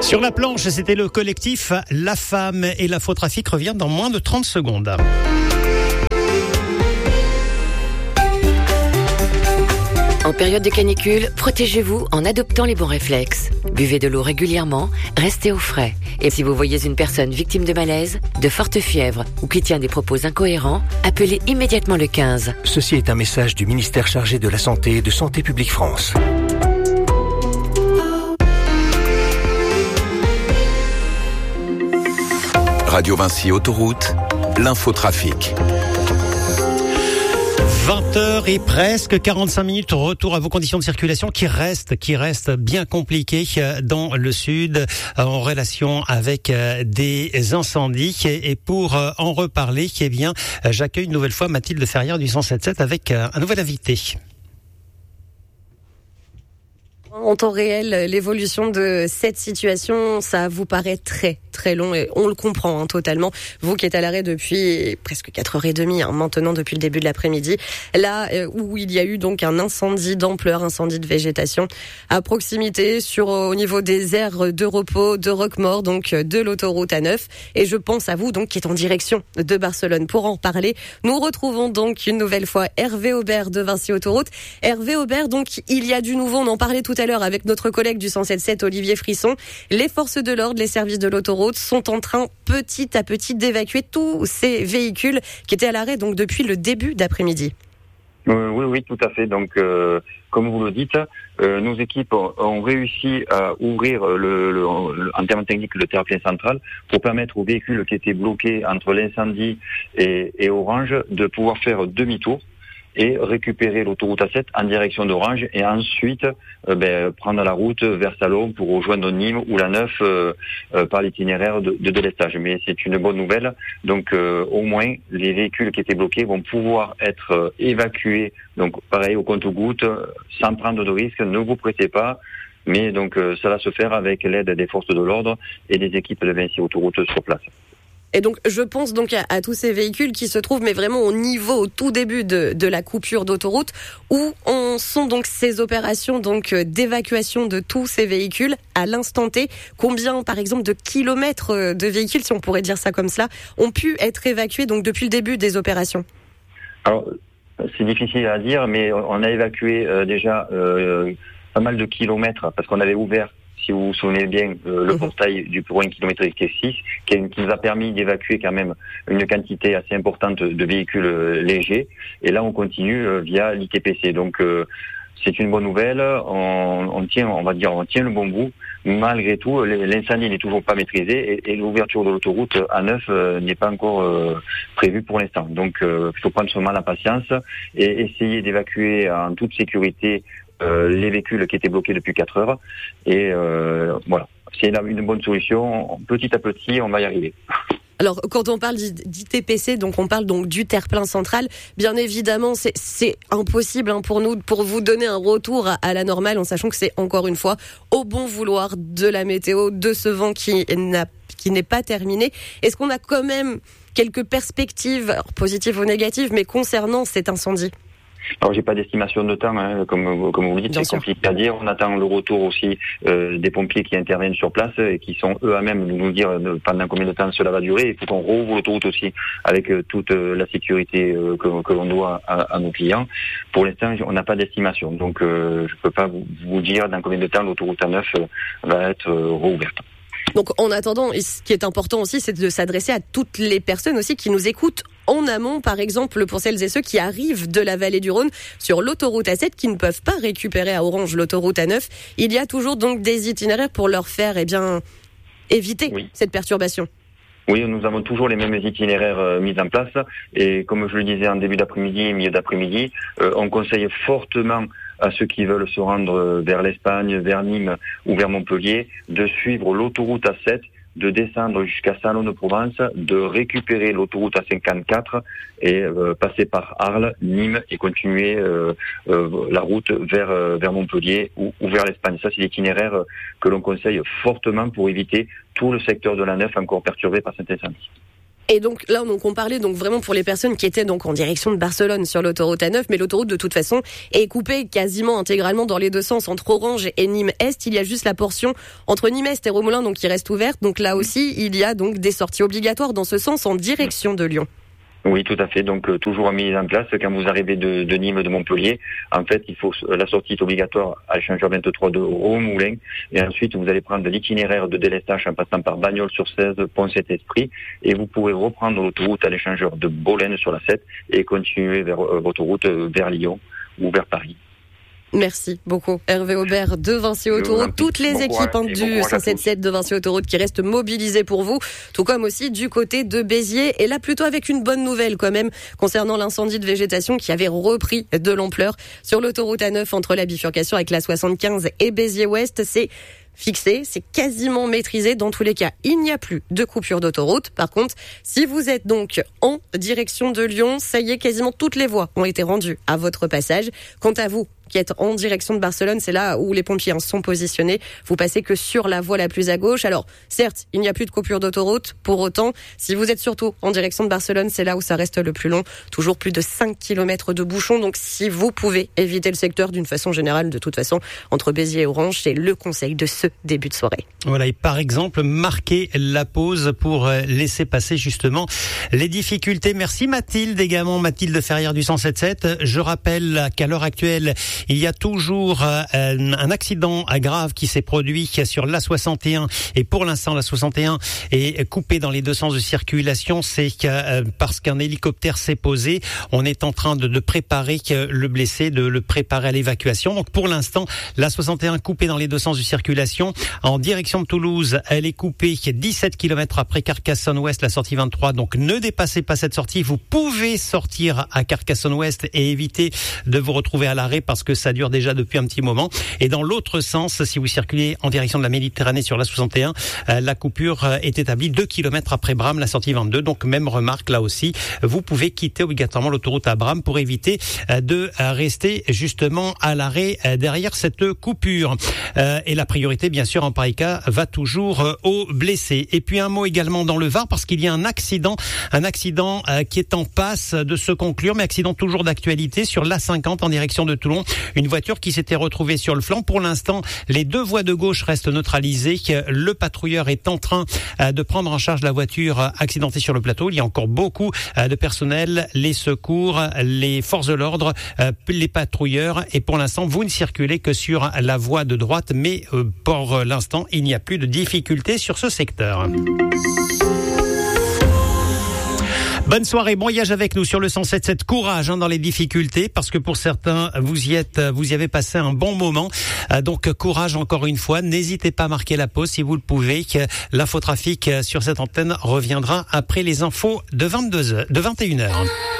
Sur la planche, c'était le collectif La Femme et l'infotrafic revient dans moins de 30 secondes. En période de canicule, protégez-vous en adoptant les bons réflexes. Buvez de l'eau régulièrement, restez au frais. Et si vous voyez une personne victime de malaise, de forte fièvre ou qui tient des propos incohérents, appelez immédiatement le 15. Ceci est un message du ministère chargé de la Santé et de Santé publique France. Radio Vinci Autoroute, l'infotrafic. 20h et presque 45 minutes, retour à vos conditions de circulation qui restent bien compliquées dans le sud en relation avec des incendies. Et pour en reparler, j'accueille une nouvelle fois Mathilde Ferrière du 107.7 avec un nouvel invité. En temps réel, l'évolution de cette situation, ça vous paraît très long et on le comprend totalement. Vous qui êtes à l'arrêt depuis presque 4h30, maintenant depuis le début de l'après-midi, là où il y a eu donc un incendie d'ampleur, incendie de végétation à proximité au niveau des aires de repos de Roquemaure, donc de l'autoroute A9. Et je pense à vous donc qui êtes en direction de Barcelone. Pour en parler, nous retrouvons donc une nouvelle fois Hervé Aubert de Vinci Autoroute. Hervé Aubert, donc il y a du nouveau, on en parlait tout à l'heure avec notre collègue du 107.7 Olivier Frisson. Les forces de l'ordre, les services de l'autoroute sont en train petit à petit d'évacuer tous ces véhicules qui étaient à l'arrêt donc depuis le début d'après-midi. Oui, tout à fait. Donc, comme vous le dites, nos équipes ont réussi à ouvrir en termes techniques le terre-plein central pour permettre aux véhicules qui étaient bloqués entre l'incendie et Orange de pouvoir faire demi-tour et récupérer l'autoroute A7 en direction d'Orange et ensuite prendre la route vers Salon pour rejoindre Nîmes ou la 9 par l'itinéraire de délestage. Mais c'est une bonne nouvelle. Donc au moins les véhicules qui étaient bloqués vont pouvoir être évacués. Donc pareil au compte-gouttes, sans prendre de risques, ne vous pressez pas. Mais donc ça va se faire avec l'aide des forces de l'ordre et des équipes de Vinci Autoroute sur place. Et donc, je pense donc à tous ces véhicules qui se trouvent, mais vraiment au tout début de la coupure d'autoroute, où sont donc ces opérations donc d'évacuation de tous ces véhicules à l'instant T. Combien, par exemple, de kilomètres de véhicules, si on pourrait dire ça comme cela, ont pu être évacués donc depuis le début des opérations? Alors, c'est difficile à dire, mais on a évacué déjà pas mal de kilomètres parce qu'on avait ouvert, si vous vous souvenez bien, le portail du point kilométrique 6, qui nous a permis d'évacuer quand même une quantité assez importante de véhicules légers. Et là, on continue via l'ITPC. Donc, c'est une bonne nouvelle. On tient le bon bout. Malgré tout, l'incendie n'est toujours pas maîtrisé et l'ouverture de l'autoroute A9 n'est pas encore prévue pour l'instant. Donc, il faut prendre seulement la patience et essayer d'évacuer en toute sécurité les véhicules qui étaient bloqués depuis 4 heures. Et voilà, c'est une bonne solution. Petit à petit, on va y arriver. Alors, quand on parle d'ITPC, donc on parle donc du terre-plein central. Bien évidemment, c'est impossible pour nous, pour vous donner un retour à la normale, en sachant que c'est encore une fois au bon vouloir de la météo, de ce vent qui n'est pas terminé. Est-ce qu'on a quand même quelques perspectives, positives ou négatives, mais concernant cet incendie? Alors j'ai pas d'estimation de temps, comme vous le dites, c'est compliqué à dire. On attend le retour aussi des pompiers qui interviennent sur place et qui sont eux à même de nous dire pendant combien de temps cela va durer. Il faut qu'on rouvre l'autoroute aussi avec toute la sécurité que l'on doit à nos clients. Pour l'instant, on n'a pas d'estimation, donc je peux pas vous dire dans combien de temps l'autoroute A9 va être rouverte. Donc en attendant, et ce qui est important aussi, c'est de s'adresser à toutes les personnes aussi qui nous écoutent en amont, par exemple pour celles et ceux qui arrivent de la vallée du Rhône sur l'autoroute A7 qui ne peuvent pas récupérer à Orange l'autoroute A9. Il y a toujours donc des itinéraires pour leur faire éviter cette perturbation. Oui, nous avons toujours les mêmes itinéraires mis en place et comme je le disais en début d'après-midi et milieu d'après-midi, on conseille fortement à ceux qui veulent se rendre vers l'Espagne, vers Nîmes ou vers Montpellier de suivre l'autoroute A7, de descendre jusqu'à Salon-de-Provence, de récupérer l'autoroute A54 et passer par Arles, Nîmes et continuer la route vers Montpellier ou vers l'Espagne. Ça, c'est l'itinéraire que l'on conseille fortement pour éviter tout le secteur de la 9 encore perturbé par cet incendie. Et donc là, on parlait donc vraiment pour les personnes qui étaient donc en direction de Barcelone sur l'autoroute A9, mais l'autoroute de toute façon est coupée quasiment intégralement dans les deux sens entre Orange et Nîmes-Est. Il y a juste la portion entre Nîmes-Est et Romoulins donc qui reste ouverte. Donc là aussi, il y a donc des sorties obligatoires dans ce sens en direction de Lyon. Oui, tout à fait. Donc toujours mise en place quand vous arrivez de Nîmes, de Montpellier. En fait, il faut la sortie est obligatoire à l'échangeur 23 de Romoulins, et ensuite vous allez prendre l'itinéraire de Délestache en passant par Bagnols-sur-Cèze, Pont-Saint-Esprit, et vous pourrez reprendre l'autoroute à l'échangeur de Bolène sur la 7 et continuer vers votre route vers Lyon ou vers Paris. Merci beaucoup Hervé Aubert de Vinci Autoroute, toutes les équipes du 177 de Vinci Autoroute qui restent mobilisées pour vous, tout comme aussi du côté de Béziers, et là plutôt avec une bonne nouvelle quand même concernant l'incendie de végétation qui avait repris de l'ampleur sur l'autoroute A9 entre la bifurcation avec la 75 et Béziers-Ouest. C'est fixé, c'est quasiment maîtrisé. Dans tous les cas, il n'y a plus de coupure d'autoroute. Par contre, si vous êtes donc en direction de Lyon, ça y est, quasiment toutes les voies ont été rendues à votre passage. Quant à vous, qui êtes en direction de Barcelone, c'est là où les pompiers sont positionnés. Vous passez que sur la voie la plus à gauche. Alors, certes, il n'y a plus de coupure d'autoroute. Pour autant, si vous êtes surtout en direction de Barcelone, c'est là où ça reste le plus long. Toujours plus de 5 km de bouchons. Donc, si vous pouvez éviter le secteur d'une façon générale, de toute façon, entre Béziers et Orange, c'est le conseil de ce début de soirée. Voilà, et par exemple, marquez la pause pour laisser passer justement les difficultés. Merci Mathilde également, Mathilde Ferrière du 177. Je rappelle qu'à l'heure actuelle, il y a toujours un accident grave qui s'est produit sur l'A61, et pour l'instant l'A61 est coupée dans les deux sens de circulation. C'est parce qu'un hélicoptère s'est posé. On est en train de préparer le blessé, de le préparer à l'évacuation. Donc pour l'instant, l'A61 coupée dans les deux sens de circulation. En direction de Toulouse, elle est coupée 17 km après Carcassonne-Ouest, la sortie 23. Donc ne dépassez pas cette sortie. Vous pouvez sortir à Carcassonne-Ouest et éviter de vous retrouver à l'arrêt parce que ça dure déjà depuis un petit moment. Et dans l'autre sens, si vous circulez en direction de la Méditerranée sur la 61, la coupure est établie 2 km après Bram, la sortie 22. Donc même remarque là aussi, vous pouvez quitter obligatoirement l'autoroute à Bram pour éviter de rester justement à l'arrêt derrière cette coupure. Et la priorité, bien sûr, en pareil cas, va toujours aux blessés. Et puis un mot également dans le Var, parce qu'il y a un accident qui est en passe de se conclure, mais accident toujours d'actualité sur l'A50 en direction de Toulon. Une voiture qui s'était retrouvée sur le flanc. Pour l'instant, les deux voies de gauche restent neutralisées. Le patrouilleur est en train de prendre en charge la voiture accidentée sur le plateau. Il y a encore beaucoup de personnel, les secours, les forces de l'ordre, les patrouilleurs. Et pour l'instant, vous ne circulez que sur la voie de droite. Mais pour l'instant, il n'y a plus de difficultés sur ce secteur. Bonne soirée, bon voyage avec nous sur le 177. Courage dans les difficultés, parce que pour certains, vous y avez passé un bon moment. Donc courage encore une fois. N'hésitez pas à marquer la pause si vous le pouvez. L'infotrafic sur cette antenne reviendra après les infos de 21h.